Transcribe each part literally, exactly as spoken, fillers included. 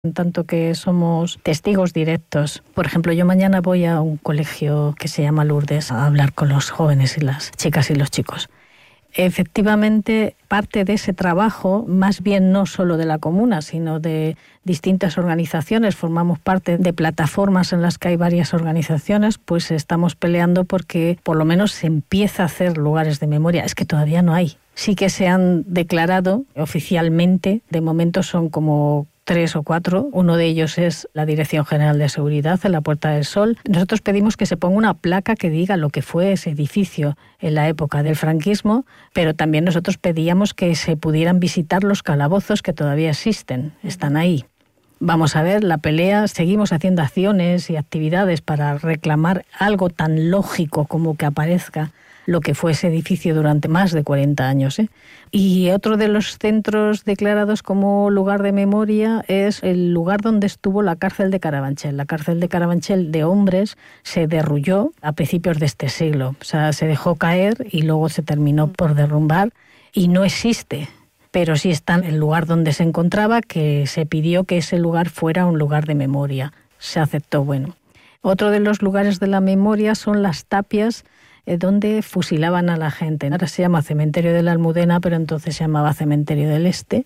en tanto que somos testigos directos. Por ejemplo, yo mañana voy a un colegio que se llama Lourdes a hablar con los jóvenes y las chicas y los chicos. Efectivamente, parte de ese trabajo, más bien no solo de la comuna, sino de distintas organizaciones, formamos parte de plataformas en las que hay varias organizaciones, pues estamos peleando porque por lo menos se empieza a hacer lugares de memoria. Es que todavía no hay. Sí que se han declarado oficialmente, de momento son como tres o cuatro, uno de ellos es la Dirección General de Seguridad en la Puerta del Sol. Nosotros pedimos que se ponga una placa que diga lo que fue ese edificio en la época del franquismo, pero también nosotros pedíamos que se pudieran visitar los calabozos que todavía existen, están ahí. Vamos a ver, la pelea, seguimos haciendo acciones y actividades para reclamar algo tan lógico como que aparezca lo que fue ese edificio durante más de cuarenta años. ¿eh? Y otro de los centros declarados como lugar de memoria es el lugar donde estuvo la cárcel de Carabanchel. La cárcel de Carabanchel de hombres se derrulló a principios de este siglo. O sea, se dejó caer y luego se terminó por derrumbar y no existe. Pero sí está en el lugar donde se encontraba, que se pidió que ese lugar fuera un lugar de memoria. Se aceptó, bueno. Otro de los lugares de la memoria son las tapias eh, donde fusilaban a la gente. Ahora se llama Cementerio de la Almudena, pero entonces se llamaba Cementerio del Este.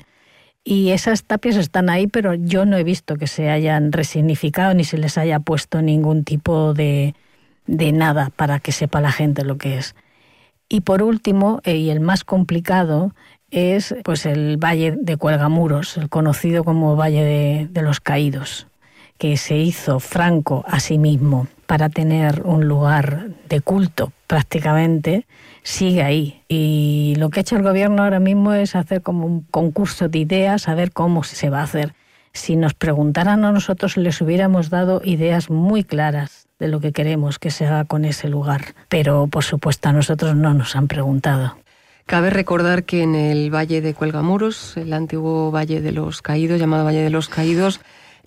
Y esas tapias están ahí, pero yo no he visto que se hayan resignificado ni se les haya puesto ningún tipo de, de nada para que sepa la gente lo que es. Y por último, eh, y el más complicado, es pues el Valle de Cuelgamuros, el conocido como Valle de, de los Caídos, que se hizo Franco a sí mismo para tener un lugar de culto prácticamente, sigue ahí. Y lo que ha hecho el gobierno ahora mismo es hacer como un concurso de ideas, a ver cómo se va a hacer. Si nos preguntaran a nosotros, les hubiéramos dado ideas muy claras de lo que queremos que se haga con ese lugar. Pero, por supuesto, a nosotros no nos han preguntado. Cabe recordar que en el Valle de Cuelgamuros, el antiguo Valle de los Caídos, llamado Valle de los Caídos,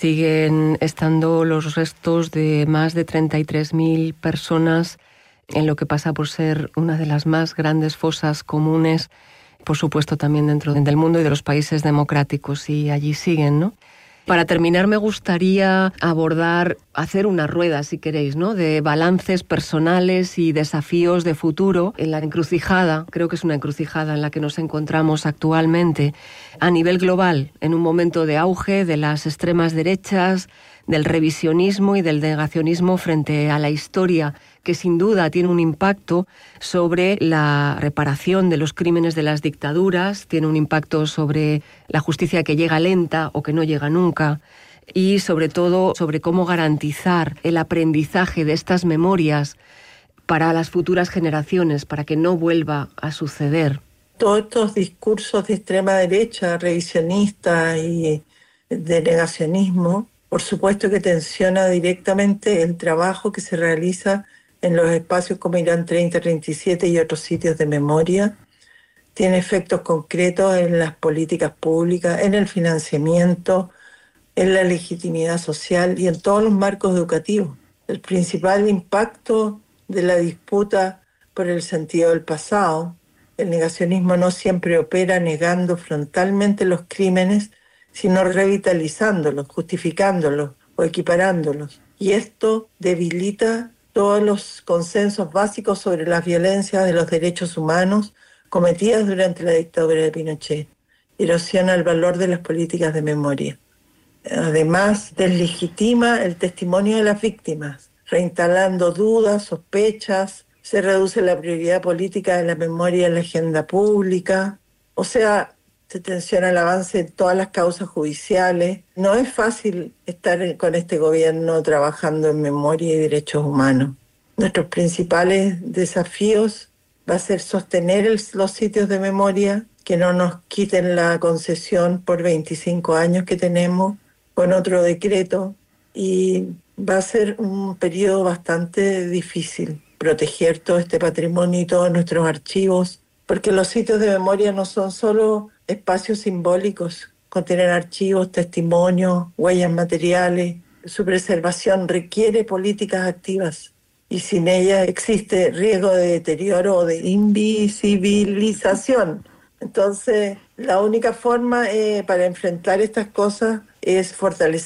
siguen estando los restos de más de treinta y tres mil personas en lo que pasa por ser una de las más grandes fosas comunes, por supuesto también dentro del mundo y de los países democráticos, y allí siguen, ¿no? Para terminar, me gustaría abordar, hacer una rueda, si queréis, ¿no?, de balances personales y desafíos de futuro en la encrucijada, creo que es una encrucijada en la que nos encontramos actualmente, a nivel global, en un momento de auge de las extremas derechas, del revisionismo y del negacionismo frente a la historia, que sin duda tiene un impacto sobre la reparación de los crímenes de las dictaduras, tiene un impacto sobre la justicia que llega lenta o que no llega nunca, y sobre todo sobre cómo garantizar el aprendizaje de estas memorias para las futuras generaciones, para que no vuelva a suceder. Todos estos discursos de extrema derecha, revisionista y de negacionismo, por supuesto que tensiona directamente el trabajo que se realiza en los espacios como Irán treinta treinta y siete y otros sitios de memoria. Tiene efectos concretos en las políticas públicas, en el financiamiento, en la legitimidad social y en todos los marcos educativos. El principal impacto de la disputa por el sentido del pasado, el negacionismo no siempre opera negando frontalmente los crímenes, sino revitalizándolos, justificándolos o equiparándolos. Y esto debilita todos los consensos básicos sobre las violencias de los derechos humanos cometidas durante la dictadura de Pinochet. Erosiona el valor de las políticas de memoria. Además, deslegitima el testimonio de las víctimas, reinstalando dudas, sospechas, se reduce la prioridad política de la memoria en la agenda pública, o sea, se tensiona el avance en todas las causas judiciales. No es fácil estar con este gobierno trabajando en memoria y derechos humanos. Nuestros principales desafíos va a ser sostener el, los sitios de memoria, que no nos quiten la concesión por veinticinco años que tenemos con otro decreto, y va a ser un periodo bastante difícil proteger todo este patrimonio y todos nuestros archivos, porque los sitios de memoria no son solo espacios simbólicos, contienen archivos, testimonios, huellas materiales. Su preservación requiere políticas activas y sin ellas existe riesgo de deterioro o de invisibilización. Entonces, la única forma eh, para enfrentar estas cosas es fortalecer